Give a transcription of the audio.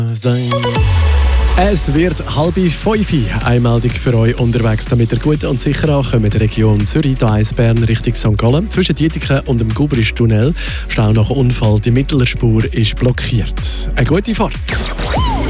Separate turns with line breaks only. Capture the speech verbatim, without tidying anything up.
sein. Es wird halb fünf. Eine Meldung für euch unterwegs, damit ihr gut und sicher ankommt. Die Region Zürich, da Eisbären Richtung Sankt Gallen. Zwischen Dietiken und dem Gubrisch-Tunnel. Stau nach Unfall. Die mittlere Spur ist blockiert. Eine gute Fahrt.